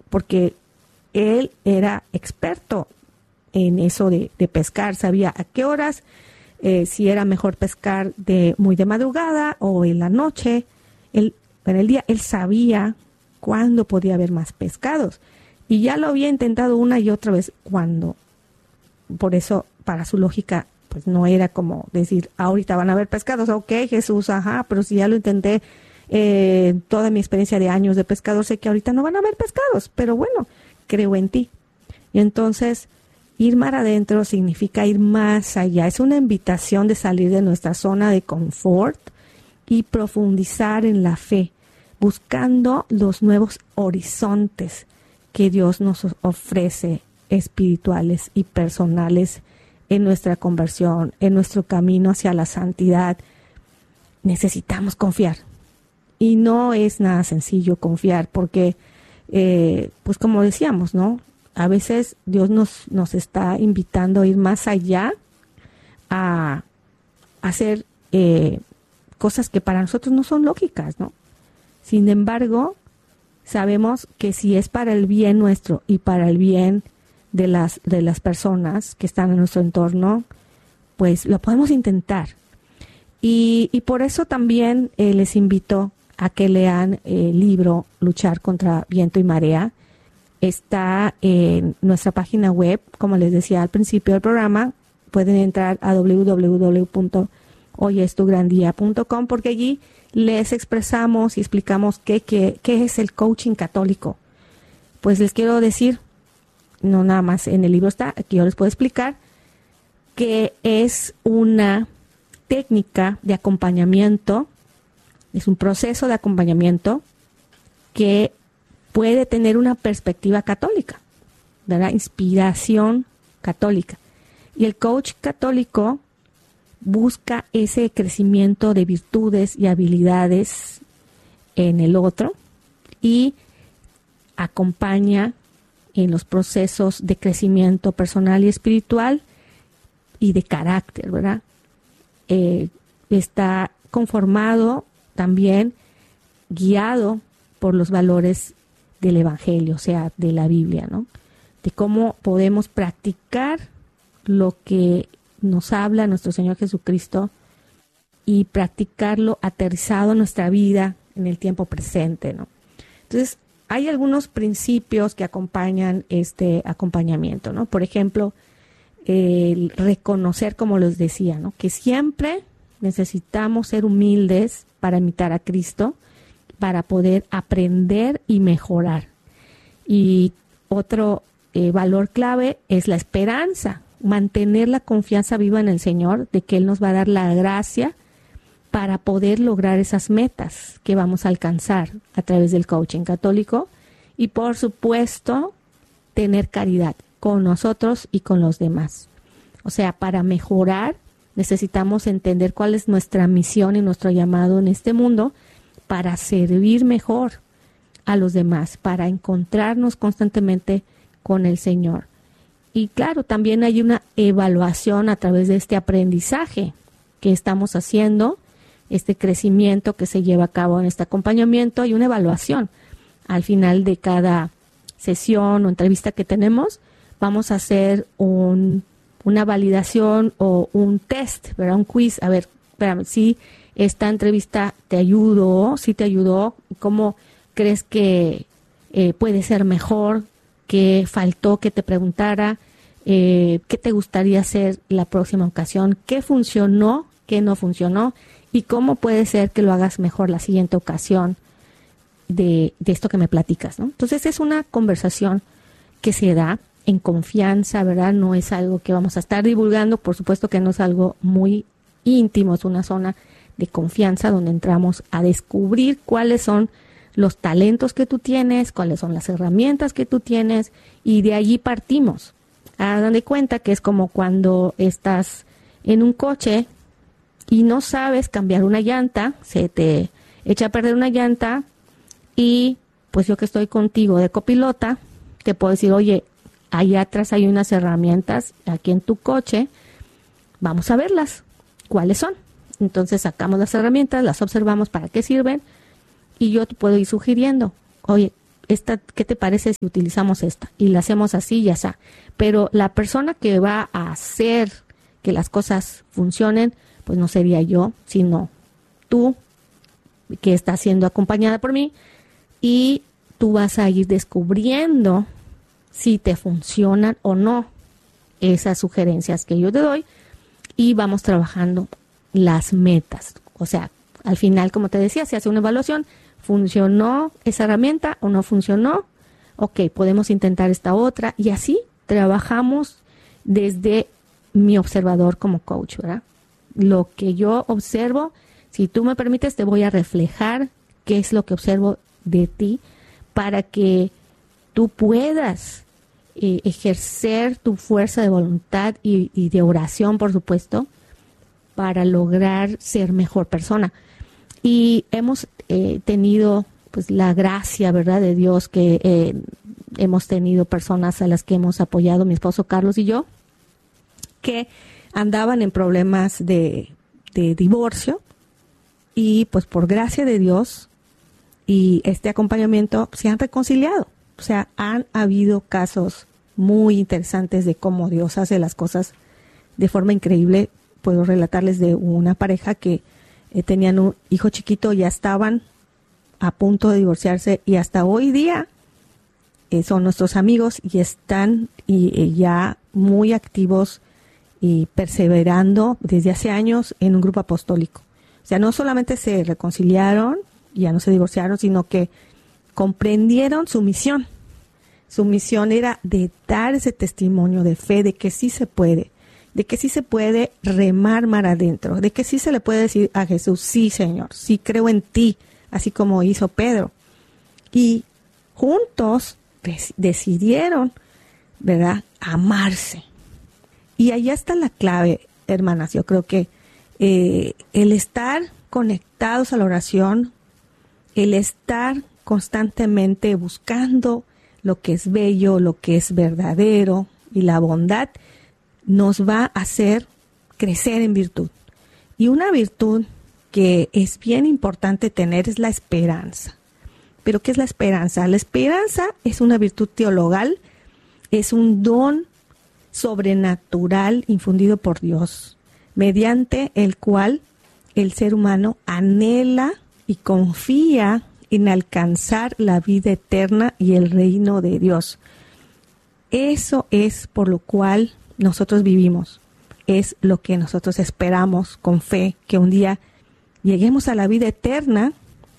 porque él era experto en eso de pescar, sabía a qué horas, si era mejor pescar muy de madrugada o en la noche, en el día. Él sabía cuándo podía haber más pescados y ya lo había intentado una y otra vez por eso para su lógica pues no era como decir ahorita van a haber pescados, ok Jesús, ajá, pero si ya lo intenté toda mi experiencia de años de pescador, sé que ahorita no van a haber pescados, pero bueno, creo en ti. Y entonces ir mar adentro significa ir más allá, es una invitación de salir de nuestra zona de confort y profundizar en la fe, buscando los nuevos horizontes que Dios nos ofrece, espirituales y personales, en nuestra conversión, en nuestro camino hacia la santidad. Necesitamos confiar. Y no es nada sencillo confiar porque, pues como decíamos, ¿no? A veces Dios nos está invitando a ir más allá, a hacer cosas que para nosotros no son lógicas, ¿no? Sin embargo, sabemos que si es para el bien nuestro y para el bien de las personas que están en nuestro entorno, pues lo podemos intentar. Y por eso también les invito a que lean el libro Luchar contra Viento y Marea. Está en nuestra página web, como les decía al principio del programa. Pueden entrar a www.hoyestugrandia.com porque allí les expresamos y explicamos qué es el coaching católico. Pues les quiero decir, no nada más en el libro está, aquí yo les puedo explicar, que es una técnica de acompañamiento, es un proceso de acompañamiento que puede tener una perspectiva católica, ¿verdad? Inspiración católica. Y el coach católico busca ese crecimiento de virtudes y habilidades en el otro y acompaña en los procesos de crecimiento personal y espiritual y de carácter, ¿verdad? Está conformado también, guiado por los valores del Evangelio, o sea, de la Biblia, ¿no? De cómo podemos practicar lo que nos habla nuestro Señor Jesucristo y practicarlo aterrizado en nuestra vida en el tiempo presente, ¿no? Entonces, hay algunos principios que acompañan este acompañamiento, ¿no? Por ejemplo, el reconocer, como les decía, ¿no? Que siempre necesitamos ser humildes para imitar a Cristo, para poder aprender y mejorar. Y otro valor clave es la esperanza, mantener la confianza viva en el Señor, de que Él nos va a dar la gracia para poder lograr esas metas que vamos a alcanzar a través del coaching católico. Y por supuesto, tener caridad con nosotros y con los demás. O sea, para mejorar necesitamos entender cuál es nuestra misión y nuestro llamado en este mundo para servir mejor a los demás, para encontrarnos constantemente con el Señor. Y claro, también hay una evaluación a través de este aprendizaje que estamos haciendo, este crecimiento que se lleva a cabo en este acompañamiento, y una evaluación. Al final de cada sesión o entrevista que tenemos, vamos a hacer una validación o un test, ¿verdad? Un quiz. A ver, espérame, si esta entrevista te ayudó, si te ayudó, ¿cómo crees que puede ser mejor? ¿Qué faltó que te preguntara? ¿Qué te gustaría hacer la próxima ocasión? ¿Qué funcionó? ¿Qué no funcionó? ¿Y cómo puede ser que lo hagas mejor la siguiente ocasión de esto que me platicas, ¿no? Entonces es una conversación que se da en confianza, ¿verdad? No es algo que vamos a estar divulgando, por supuesto que no es algo muy íntimo, es una zona de confianza donde entramos a descubrir cuáles son los talentos que tú tienes, cuáles son las herramientas que tú tienes, y de allí partimos. Hagan de cuenta que es como cuando estás en un coche y no sabes cambiar una llanta, se te echa a perder una llanta, y pues yo que estoy contigo de copilota, te puedo decir, oye, allá atrás hay unas herramientas aquí en tu coche, vamos a verlas, ¿cuáles son? Entonces sacamos las herramientas, las observamos para qué sirven, y yo te puedo ir sugiriendo, oye, ¿qué te parece si utilizamos esta? Y la hacemos así y así. Pero la persona que va a hacer que las cosas funcionen, pues no sería yo, sino tú, que estás siendo acompañada por mí, y tú vas a ir descubriendo si te funcionan o no esas sugerencias que yo te doy, y vamos trabajando las metas. O sea, al final, como te decía, se hace una evaluación. ¿Funcionó esa herramienta o no funcionó? Ok, podemos intentar esta otra, y así trabajamos desde mi observador como coach, ¿verdad? Lo que yo observo, si tú me permites, te voy a reflejar qué es lo que observo de ti para que tú puedas ejercer tu fuerza de voluntad y de oración, por supuesto, para lograr ser mejor persona. Y hemos tenido pues la gracia, ¿verdad?, de Dios, que hemos tenido personas a las que hemos apoyado, mi esposo Carlos y yo, que andaban en problemas de divorcio, y pues por gracia de Dios y este acompañamiento se han reconciliado. O sea, han habido casos muy interesantes de cómo Dios hace las cosas de forma increíble. Puedo relatarles de una pareja que tenían un hijo chiquito, ya estaban a punto de divorciarse, y hasta hoy día son nuestros amigos y están ya muy activos y perseverando desde hace años en un grupo apostólico. O sea, no solamente se reconciliaron, ya no se divorciaron, sino que comprendieron su misión. Su misión era de dar ese testimonio de fe, de que sí se puede, de que sí se puede remar mar adentro, de que sí se le puede decir a Jesús: sí, Señor, sí creo en ti, así como hizo Pedro. Y juntos decidieron, ¿verdad?, amarse. Y allá está la clave, hermanas. Yo creo que el estar conectados a la oración, el estar constantemente buscando lo que es bello, lo que es verdadero, y la bondad, nos va a hacer crecer en virtud. Y una virtud que es bien importante tener es la esperanza. ¿Pero qué es la esperanza? La esperanza es una virtud teologal, es un don sobrenatural infundido por Dios, mediante el cual el ser humano anhela y confía en alcanzar la vida eterna y el reino de Dios. Eso es por lo cual nosotros vivimos, es lo que nosotros esperamos con fe, que un día lleguemos a la vida eterna,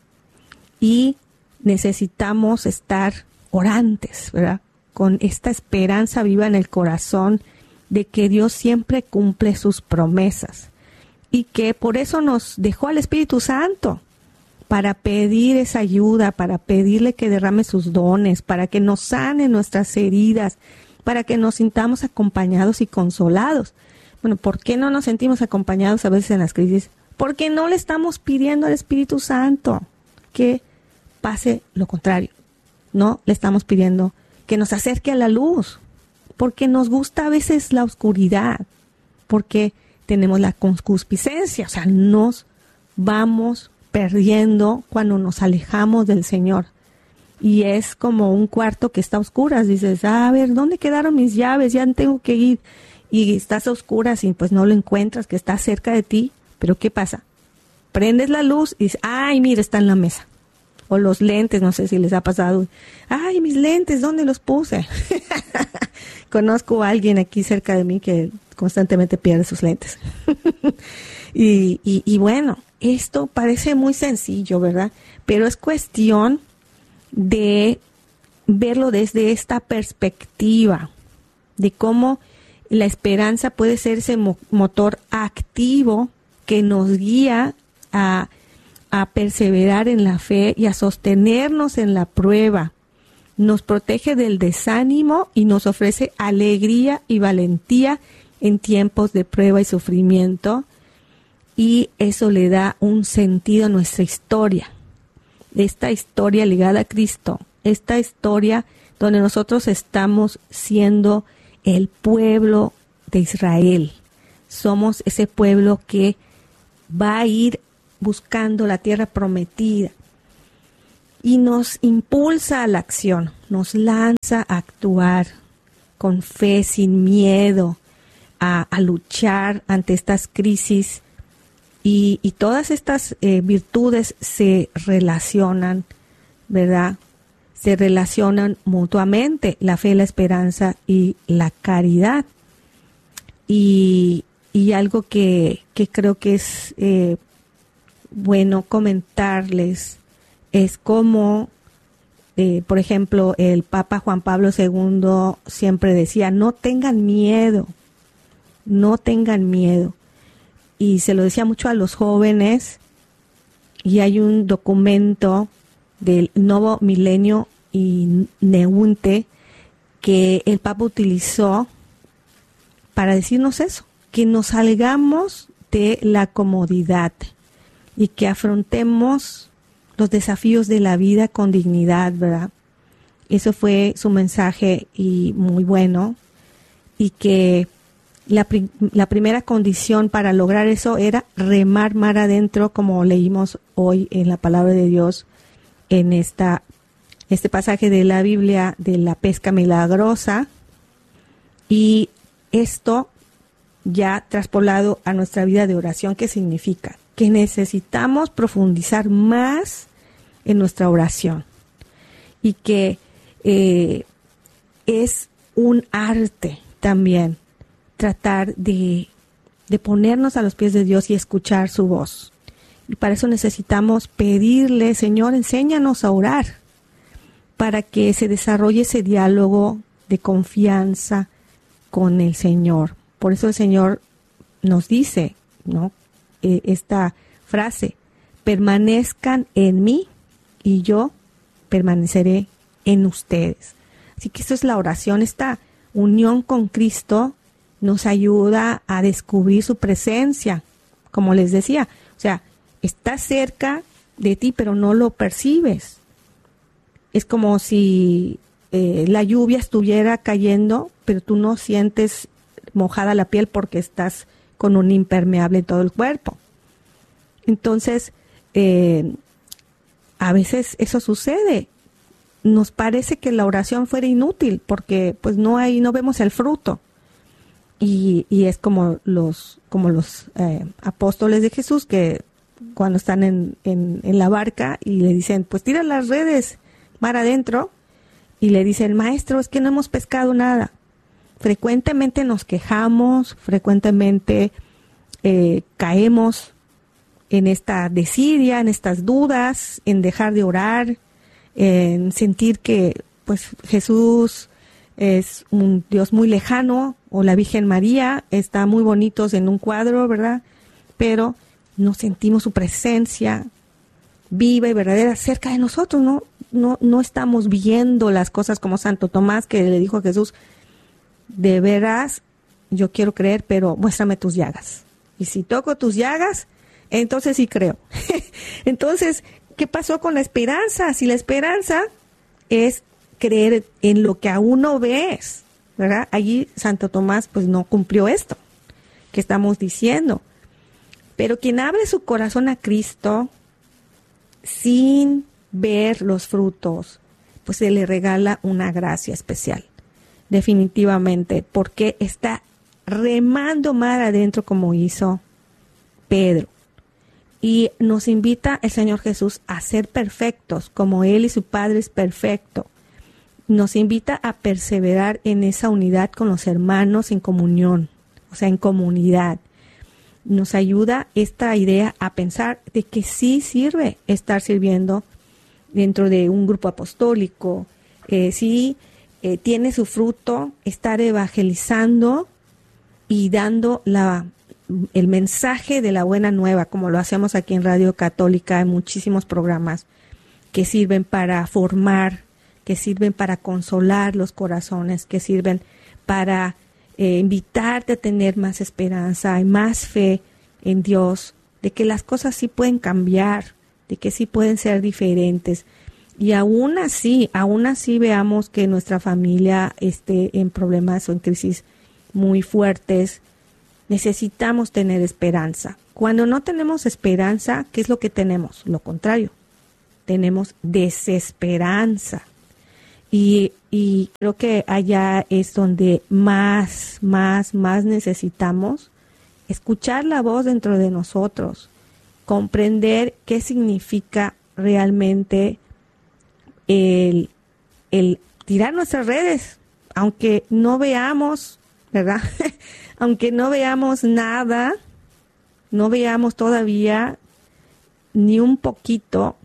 y necesitamos estar orantes, ¿verdad?, con esta esperanza viva en el corazón de que Dios siempre cumple sus promesas, y que por eso nos dejó al Espíritu Santo, para pedir esa ayuda, para pedirle que derrame sus dones, para que nos sane nuestras heridas, para que nos sintamos acompañados y consolados. Bueno, ¿por qué no nos sentimos acompañados a veces en las crisis? Porque no le estamos pidiendo al Espíritu Santo que pase lo contrario. No le estamos pidiendo que nos acerque a la luz, porque nos gusta a veces la oscuridad, porque tenemos la concupiscencia, o sea, nos vamos perdiendo cuando nos alejamos del Señor. Y es como un cuarto que está a oscuras. Dices: a ver, ¿dónde quedaron mis llaves? Ya tengo que ir. Y estás a oscuras y pues no lo encuentras, que está cerca de ti. Pero ¿qué pasa? Prendes la luz y dices: ay, mira, está en la mesa. O los lentes, no sé si les ha pasado. Ay, mis lentes, ¿dónde los puse? Conozco a alguien aquí cerca de mí que constantemente pierde sus lentes. y bueno, esto parece muy sencillo, ¿verdad? Pero es cuestión de verlo desde esta perspectiva, de cómo la esperanza puede ser ese motor activo que nos guía a perseverar en la fe y a sostenernos en la prueba. Nos protege del desánimo y nos ofrece alegría y valentía en tiempos de prueba y sufrimiento, y eso le da un sentido a nuestra historia. Esta historia ligada a Cristo, esta historia donde nosotros estamos siendo el pueblo de Israel. Somos ese pueblo que va a ir buscando la tierra prometida. y nos impulsa a la acción, nos lanza a actuar con fe, sin miedo, a luchar ante estas crisis. Y todas estas virtudes se relacionan, ¿verdad? Se relacionan mutuamente, la fe, la esperanza y la caridad. Y algo que creo que es bueno comentarles es cómo, por ejemplo, el Papa Juan Pablo II siempre decía, no tengan miedo, no tengan miedo. Y se lo decía mucho a los jóvenes, y hay un documento del Nuevo Milenio y Neunte que el Papa utilizó para decirnos eso, que nos salgamos de la comodidad y que afrontemos los desafíos de la vida con dignidad, ¿verdad? Eso fue su mensaje y muy bueno, y que la primera condición para lograr eso era remar mar adentro, como leímos hoy en la palabra de Dios, en este pasaje de la Biblia de la pesca milagrosa. Y esto ya traspolado a nuestra vida de oración, ¿qué significa? Que necesitamos profundizar más en nuestra oración, y que es un arte también tratar de ponernos a los pies de Dios y escuchar su voz. Y para eso necesitamos pedirle, Señor, enséñanos a orar, para que se desarrolle ese diálogo de confianza con el Señor. Por eso el Señor nos dice, ¿no? Esta frase, permanezcan en mí y yo permaneceré en ustedes. Así que esto es la oración, esta unión con Cristo nos ayuda a descubrir su presencia, como les decía. O sea, está cerca de ti, pero no lo percibes. Es como si la lluvia estuviera cayendo, pero tú no sientes mojada la piel porque estás con un impermeable en todo el cuerpo. Entonces, a veces eso sucede. Nos parece que la oración fuera inútil porque pues no vemos el fruto. Y es como los apóstoles de Jesús, que cuando están en la barca y le dicen, pues tira las redes mar adentro, y le dicen, maestro, es que no hemos pescado nada. Frecuentemente nos quejamos, frecuentemente caemos en esta desidia, en estas dudas, en dejar de orar, en sentir que pues Jesús es un Dios muy lejano, o la Virgen María está muy bonitos en un cuadro, ¿verdad? Pero no sentimos su presencia viva y verdadera cerca de nosotros, no estamos viendo las cosas como Santo Tomás, que le dijo a Jesús, de veras, yo quiero creer, pero muéstrame tus llagas. Y si toco tus llagas, entonces sí creo. Entonces, ¿qué pasó con la esperanza? Si la esperanza es creer en lo que aún no ves, ¿verdad? Allí Santo Tomás pues no cumplió esto que estamos diciendo. Pero quien abre su corazón a Cristo sin ver los frutos, pues se le regala una gracia especial, definitivamente, porque está remando mar adentro como hizo Pedro. Y nos invita el Señor Jesús a ser perfectos, como Él y su Padre es perfecto. Nos invita a perseverar en esa unidad con los hermanos en comunión, o sea, en comunidad. Nos ayuda esta idea a pensar de que sí sirve estar sirviendo dentro de un grupo apostólico, sí tiene su fruto estar evangelizando y dando el mensaje de la buena nueva, como lo hacemos aquí en Radio Católica, en muchísimos programas que sirven para formar, que sirven para consolar los corazones, que sirven para invitarte a tener más esperanza y más fe en Dios, de que las cosas sí pueden cambiar, de que sí pueden ser diferentes. Y aún así veamos que nuestra familia esté en problemas o en crisis muy fuertes, necesitamos tener esperanza. Cuando no tenemos esperanza, ¿qué es lo que tenemos? Lo contrario. tenemos desesperanza. Y creo que allá es donde más necesitamos escuchar la voz dentro de nosotros, comprender qué significa realmente el tirar nuestras redes, aunque no veamos, ¿verdad? Aunque no veamos nada, no veamos todavía ni un poquito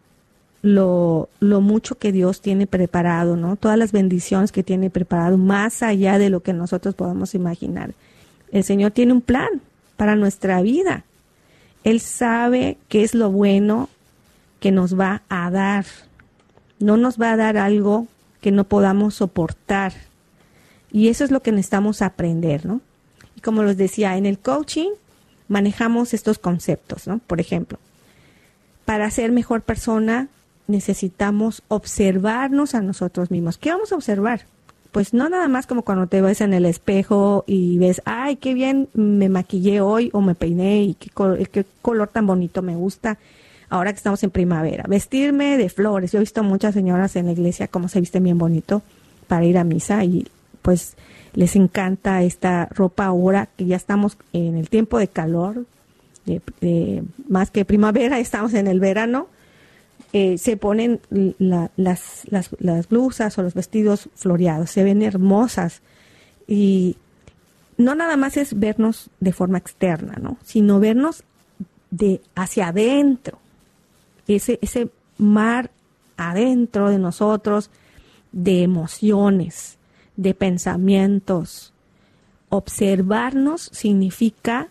lo mucho que Dios tiene preparado, ¿no? Todas las bendiciones que tiene preparado, más allá de lo que nosotros podamos imaginar. El Señor tiene un plan para nuestra vida. Él sabe qué es lo bueno que nos va a dar. No nos va a dar algo que no podamos soportar. Y eso es lo que necesitamos aprender, ¿no? Y como les decía, en el coaching manejamos estos conceptos, ¿no? Por ejemplo, para ser mejor persona necesitamos observarnos a nosotros mismos. ¿Qué vamos a observar? Pues no nada más como cuando te ves en el espejo y ves, ay, qué bien me maquillé hoy o me peiné y qué color tan bonito me gusta ahora que estamos en primavera. Vestirme de flores. Yo he visto muchas señoras en la iglesia cómo se visten bien bonito para ir a misa y pues les encanta esta ropa ahora que ya estamos en el tiempo de calor, más que primavera, estamos en el verano. Se ponen las blusas o los vestidos floreados, se ven hermosas y no nada más es vernos de forma externa, ¿no? Sino vernos hacia adentro, ese mar adentro de nosotros de emociones, de pensamientos. Observarnos significa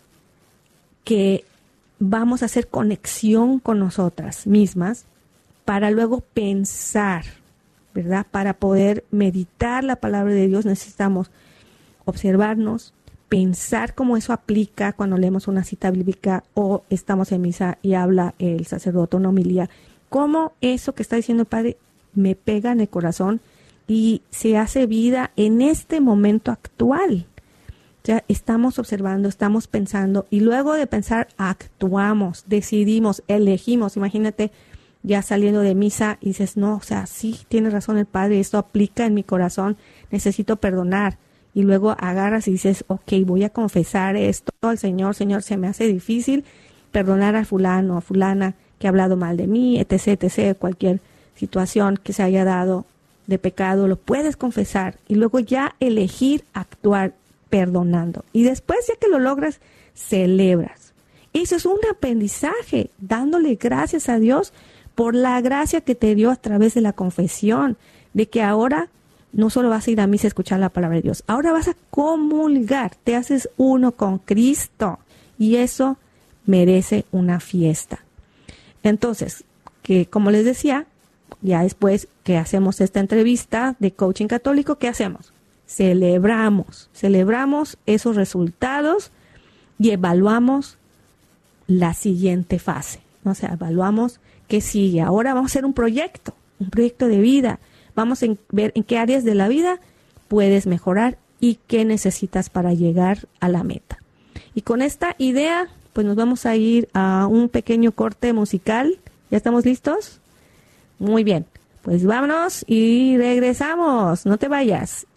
que vamos a hacer conexión con nosotras mismas para luego pensar, ¿verdad? Para poder meditar la palabra de Dios necesitamos observarnos, pensar cómo eso aplica cuando leemos una cita bíblica o estamos en misa y habla el sacerdote una homilía. Cómo eso que está diciendo el Padre me pega en el corazón y se hace vida en este momento actual. Ya estamos observando, estamos pensando y luego de pensar actuamos, decidimos, elegimos. Imagínate ya saliendo de misa y dices, no, o sea, sí, tiene razón el Padre, esto aplica en mi corazón, necesito perdonar. Y luego agarras y dices, ok, voy a confesar esto al Señor, Señor, se me hace difícil perdonar a fulano, a fulana que ha hablado mal de mí, etc., cualquier situación que se haya dado de pecado, lo puedes confesar y luego ya elegir actuar perdonando. Y después, ya que lo logras, celebras. Eso es un aprendizaje, dándole gracias a Dios por la gracia que te dio a través de la confesión, de que ahora no solo vas a ir a misa a escuchar la palabra de Dios, ahora vas a comulgar, te haces uno con Cristo y eso merece una fiesta. Entonces, que como les decía, ya después que hacemos esta entrevista de coaching católico, ¿qué hacemos? Celebramos esos resultados y evaluamos la siguiente fase. O sea, evaluamos qué sigue. Ahora vamos a hacer un proyecto de vida. Vamos a ver en qué áreas de la vida puedes mejorar y qué necesitas para llegar a la meta. Y con esta idea, pues nos vamos a ir a un pequeño corte musical. ¿Ya estamos listos? Muy bien. Pues vámonos y regresamos. No te vayas.